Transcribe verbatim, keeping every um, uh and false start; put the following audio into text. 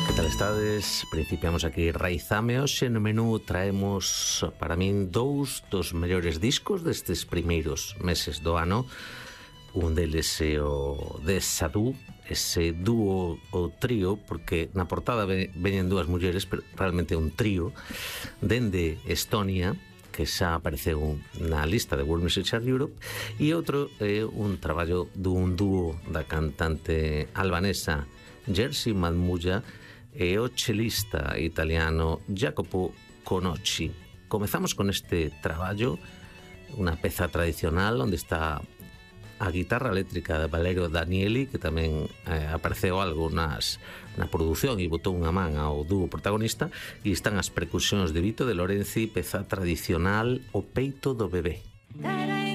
Que tal estades? Principiamos aquí Raizame. Hoxe no menú traemos para min dous dos mellores discos destes primeiros meses do ano. Un deles é o de Sadu, ese dúo ou trío, porque na portada veñen dúas mulleres, pero realmente é un trío, dende Estonia, que xa apareceu na lista de World Music Chart Europe, e outro é un traballo dun dúo da cantante albanesa Jerzy Madmulla e o chelista italiano Jacopo Conocci. Comezamos con este traballo, unha peza tradicional onde está a guitarra eléctrica de Valerio Danieli, que tamén eh, apareceu algo nas, na produción e botou unha man ao dúo protagonista, e están as percusións de Vito de Lorenzi, peza tradicional O peito do bebé.